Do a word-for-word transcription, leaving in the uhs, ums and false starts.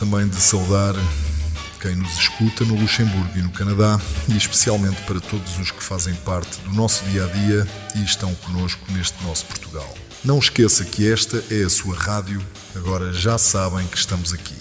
também de saudar quem nos escuta no Luxemburgo e no Canadá, e especialmente para todos os que fazem parte do nosso dia-a-dia e estão connosco neste nosso Portugal. Não esqueça que esta é a sua rádio, agora já sabem que estamos aqui.